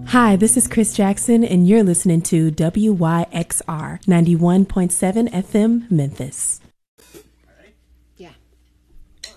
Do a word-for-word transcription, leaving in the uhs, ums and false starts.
Hi, this is Chris Jackson, and you're listening to W Y X R ninety-one point seven F M Memphis.